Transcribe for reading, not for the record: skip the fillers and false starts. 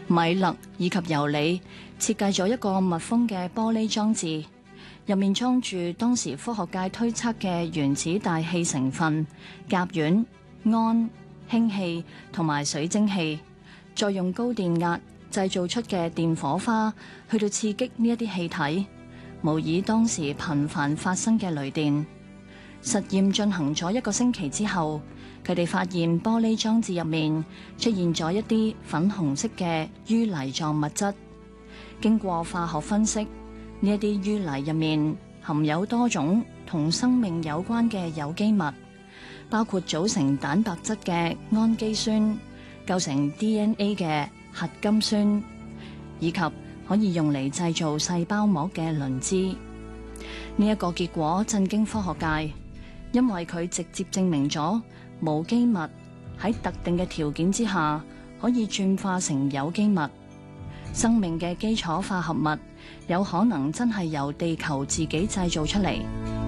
米勒以及尤里設計咗一個密封嘅玻璃裝置，入面裝住當時科學界推測嘅原子大氣成分甲烷、氨、氫氣同埋水蒸氣，再用高電壓製造出嘅電火花去到刺激呢一啲氣體，模擬當時頻繁發生嘅雷電。實驗進行咗1個星期之後，佢哋發現玻璃裝置入面出現咗一啲粉紅色嘅淤泥狀物質。經過化學分析，呢一啲淤泥入面含有多種同生命有關嘅有機物，包括組成蛋白質嘅氨基酸、構成 DNA 嘅核苷酸，以及可以用嚟製造細胞膜嘅磷脂。呢一個結果震驚科學界，因為佢直接證明咗無機物喺特定嘅條件之下可以轉化成有機物。生命嘅基礎化合物有可能真係由地球自己製造出嚟。